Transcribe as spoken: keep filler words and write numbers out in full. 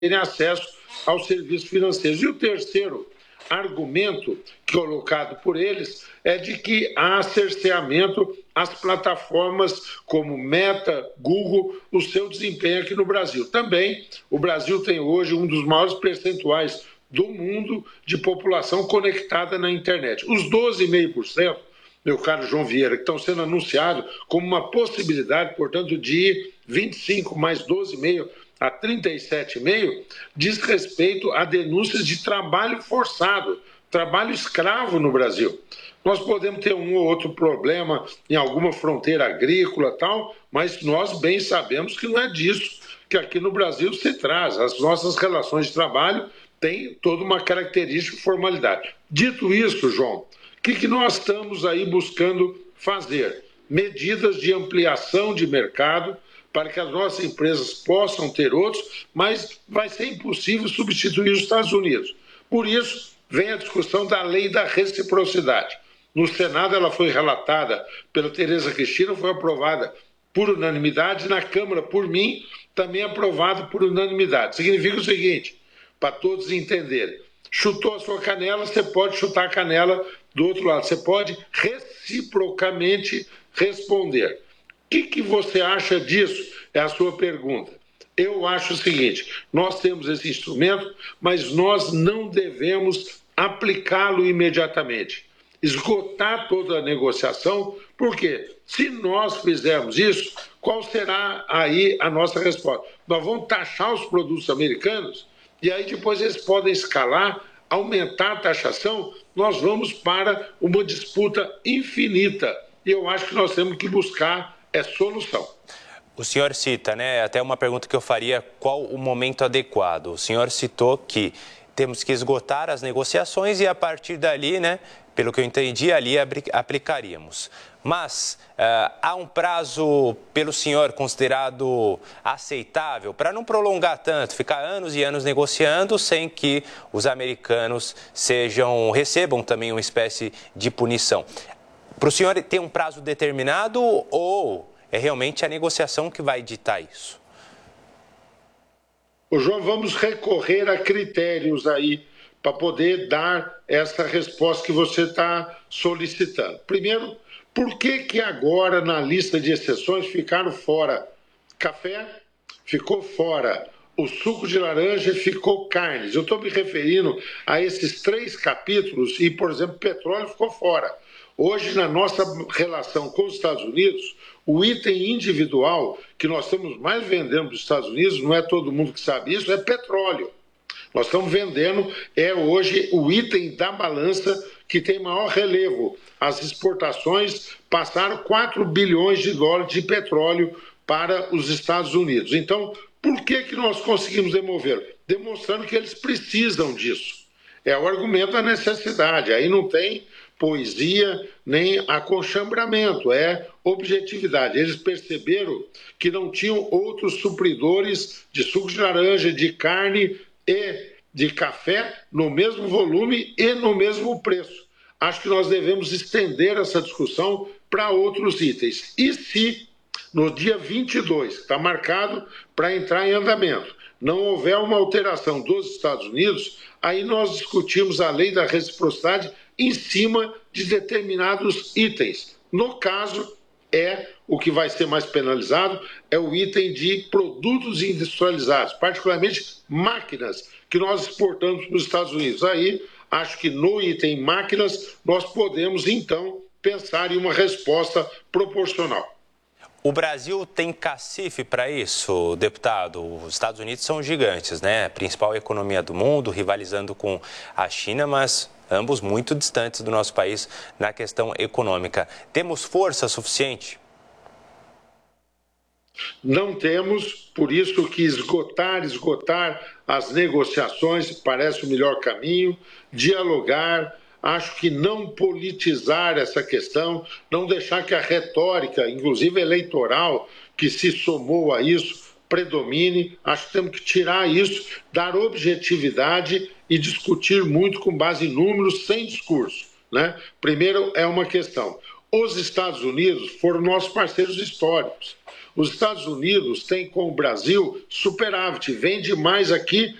terem acesso aos serviços financeiros. E o terceiro argumento colocado por eles é de que há cerceamento às plataformas como Meta, Google, o seu desempenho aqui no Brasil. Também, o Brasil tem hoje um dos maiores percentuais do mundo de população conectada na internet. Os doze vírgula cinco por cento, meu caro João Vieira, que estão sendo anunciados como uma possibilidade, portanto, de ir vinte e cinco mais doze vírgula cinco a trinta e sete vírgula cinco, diz respeito a denúncias de trabalho forçado, trabalho escravo no Brasil. Nós podemos ter um ou outro problema em alguma fronteira agrícola tal, mas nós bem sabemos que não é disso que aqui no Brasil se traz. As nossas relações de trabalho têm toda uma característica e formalidade. Dito isso, João, o que, que nós estamos aí buscando fazer? Medidas de ampliação de mercado para que as nossas empresas possam ter outros, mas vai ser impossível substituir os Estados Unidos. Por isso, vem a discussão da lei da reciprocidade. No Senado, ela foi relatada pela Tereza Cristina, foi aprovada por unanimidade, na Câmara, por mim, também aprovado por unanimidade. Significa o seguinte, para todos entenderem, chutou a sua canela, você pode chutar a canela do outro lado, você pode reciprocamente responder. O que, que você acha disso? É a sua pergunta. Eu acho o seguinte, nós temos esse instrumento, mas nós não devemos aplicá-lo imediatamente. Esgotar toda a negociação, porque se nós fizermos isso, qual será aí a nossa resposta? Nós vamos taxar os produtos americanos e aí depois eles podem escalar, aumentar a taxação, nós vamos para uma disputa infinita. E eu acho que nós temos que buscar é solução. O senhor cita, né, até uma pergunta que eu faria, qual o momento adequado? O senhor citou que temos que esgotar as negociações e a partir dali, né, pelo que eu entendi, ali aplicaríamos. Mas uh, há um prazo, pelo senhor, considerado aceitável, para não prolongar tanto, ficar anos e anos negociando sem que os americanos sejam, recebam também uma espécie de punição. Para o senhor tem um prazo determinado ou é realmente a negociação que vai ditar isso? Ô, João, vamos recorrer a critérios aí para poder dar essa resposta que você está solicitando. Primeiro, por que que agora na lista de exceções ficaram fora café, ficou fora o suco de laranja, ficou carnes? Eu estou me referindo a esses três capítulos e, por exemplo, petróleo ficou fora. Hoje, na nossa relação com os Estados Unidos, o item individual que nós estamos mais vendendo dos Estados Unidos, não é todo mundo que sabe isso, é petróleo. Nós estamos vendendo, é hoje o item da balança que tem maior relevo. As exportações passaram quatro bilhões de dólares de petróleo para os Estados Unidos. Então, por que que nós conseguimos demover? Demonstrando que eles precisam disso. É o argumento da necessidade. Aí não tem poesia nem aconchambramento, é objetividade. Eles perceberam que não tinham outros supridores de suco de laranja, de carne e de café no mesmo volume e no mesmo preço. Acho que nós devemos estender essa discussão para outros itens. E se no dia vinte e dois, que está marcado para entrar em andamento, não houver uma alteração dos Estados Unidos, aí nós discutimos a lei da reciprocidade em cima de determinados itens. No caso, é o que vai ser mais penalizado, é o item de produtos industrializados, particularmente máquinas que nós exportamos para os Estados Unidos. Aí, acho que no item máquinas, nós podemos, então, pensar em uma resposta proporcional. O Brasil tem cacife para isso, deputado? Os Estados Unidos são gigantes, né? A principal economia do mundo, rivalizando com a China, mas ambos muito distantes do nosso país na questão econômica. Temos força suficiente? Não temos, por isso que esgotar, esgotar as negociações parece o melhor caminho, dialogar. Acho que não politizar essa questão, não deixar que a retórica, inclusive eleitoral, que se somou a isso, predomine. Acho que temos que tirar isso, dar objetividade e discutir muito com base em números, sem discurso, né? Primeiro é uma questão. Os Estados Unidos foram nossos parceiros históricos. Os Estados Unidos têm com o Brasil superávit, vende mais aqui